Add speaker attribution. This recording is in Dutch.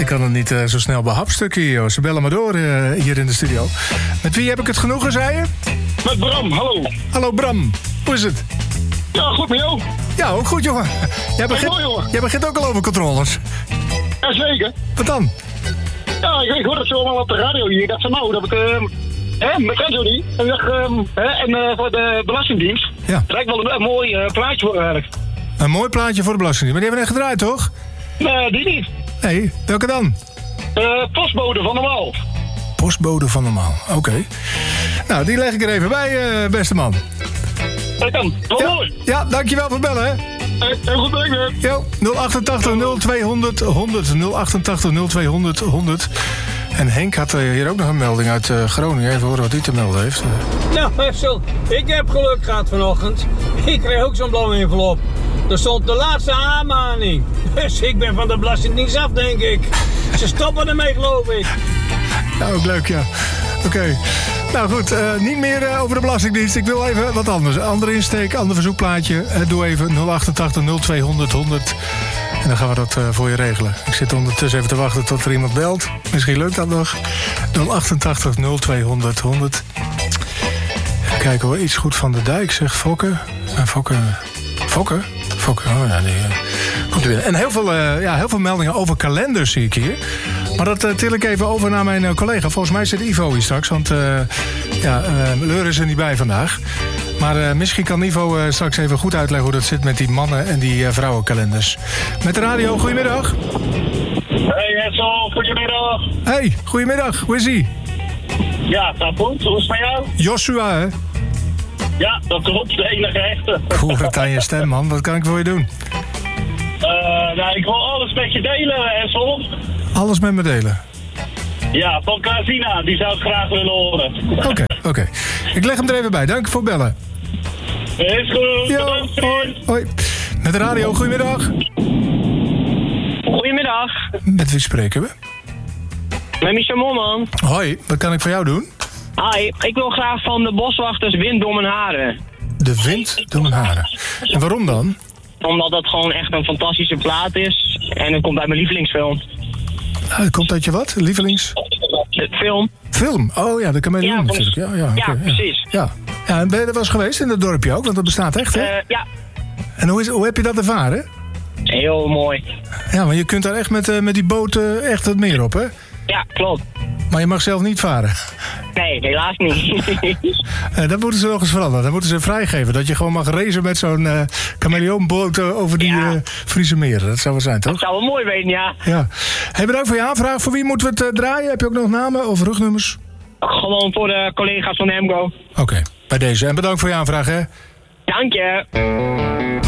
Speaker 1: kan het niet zo snel behapstukken hier. Ze bellen maar door hier in de studio. Met wie heb ik het genoegen, zei je?
Speaker 2: Met Bram, hallo.
Speaker 1: Hallo Bram, hoe is het?
Speaker 2: Ja, goed met jou?
Speaker 1: Ja, ook goed, jongen. Jij begint ook al over controles.
Speaker 2: Jazeker.
Speaker 1: Wat dan?
Speaker 2: Ja, ik hoor het zo allemaal op de radio hier. Dat ze nou, dat ik... met Renzo niet. En ik dacht, voor de Belastingdienst.
Speaker 1: Ja.
Speaker 2: Het lijkt wel een mooi plaatje voor eigenlijk.
Speaker 1: Een mooi plaatje voor de Belastingdienst. Maar die hebben we net gedraaid, toch?
Speaker 2: Nee, die niet.
Speaker 1: Nee, welke dan?
Speaker 2: Postbode van Normaal.
Speaker 1: Postbode van Normaal, oké. Nou, die leg ik er even bij, beste man.
Speaker 2: Dat kan, wel mooi.
Speaker 1: Ja, dankjewel voor het bellen, hè.
Speaker 2: Heel goed, dank je.
Speaker 1: Jo, 088 0200 100. 088 0200 100. En Henk had hier ook nog een melding uit Groningen. Even horen wat hij te melden heeft.
Speaker 3: Nou, Marcel, ik heb geluk gehad vanochtend. Ik kreeg ook zo'n blauwe envelop. Er stond de laatste aanmaning. Dus ik ben van de Belastingdienst af, denk ik. Ze stoppen ermee, geloof ik.
Speaker 1: Nou, ook leuk, ja. Oké. Nou goed, niet meer over de Belastingdienst. Ik wil even wat anders. Andere insteek, ander verzoekplaatje. Doe even 088 0200 100. En dan gaan we dat voor je regelen. Ik zit ondertussen even te wachten tot er iemand belt. Misschien lukt dat nog. 088 0200 100. Even kijken hoor. Iets goed van de Dijk, zegt Fokke. Fokke, oh ja, die komt er weer. En heel veel meldingen over kalenders zie ik hier. Maar dat til ik even over naar mijn collega. Volgens mij zit Ivo hier straks, want Leur is er niet bij vandaag. Maar misschien kan Ivo straks even goed uitleggen hoe dat zit met die mannen- en die vrouwenkalenders. Met de radio, goedemiddag.
Speaker 2: Hey Hessel, goedemiddag.
Speaker 1: Hey, goedemiddag, hoe is ie?
Speaker 2: Ja, dat goed. Hoe is het met jou?
Speaker 1: Joshua, hè?
Speaker 2: Ja, dat klopt. De enige echte.
Speaker 1: Ik hoor het aan je stem, man. Wat kan ik voor je doen?
Speaker 2: Nou, ik wil alles met je delen, Hessel.
Speaker 1: Alles met me delen.
Speaker 2: Ja, van Casina, die zou ik graag willen horen.
Speaker 1: Oké. Ik leg hem er even bij. Dank voor het bellen.
Speaker 2: Is goed.
Speaker 1: Jo,
Speaker 2: Bedankt.
Speaker 1: hoi. Met de radio, goedemiddag.
Speaker 4: Goedemiddag,
Speaker 1: Met wie spreken we?
Speaker 4: met Michel Molman.
Speaker 1: Hoi, wat kan ik voor jou doen?
Speaker 4: Hi, ik wil graag van de Boswachters Wind door mijn haren.
Speaker 1: De wind door mijn haren. En waarom dan?
Speaker 4: Omdat dat gewoon echt een fantastische plaat is. En het komt uit mijn lievelingsfilm.
Speaker 1: Komt uit je wat? Lievelings?
Speaker 4: Film.
Speaker 1: Film? Oh ja, de Chameleon
Speaker 4: Ja,
Speaker 1: natuurlijk.
Speaker 4: ja, precies.
Speaker 1: Ja. En ben je er wel eens geweest in dat dorpje ook? Want dat bestaat echt, hè?
Speaker 4: Ja,
Speaker 1: En hoe heb je dat ervaren?
Speaker 4: heel mooi.
Speaker 1: Ja, maar je kunt daar echt met die boot echt het meer op, hè?
Speaker 4: Ja, klopt.
Speaker 1: Maar je mag zelf niet varen.
Speaker 4: Nee, helaas niet.
Speaker 1: Dat moeten ze nog eens veranderen. Dat moeten ze vrijgeven. Dat je gewoon mag racen met zo'n chameleonboot over die Friese meren. Dat zou wel zijn, toch?
Speaker 4: Dat zou wel mooi weten, ja.
Speaker 1: Ja. Hey, bedankt voor je aanvraag. Voor wie moeten we het draaien? Heb je ook nog namen of rugnummers?
Speaker 4: Gewoon voor de collega's van Hemgo.
Speaker 1: Oké, bij deze. En bedankt voor je aanvraag, hè?
Speaker 4: Dank je.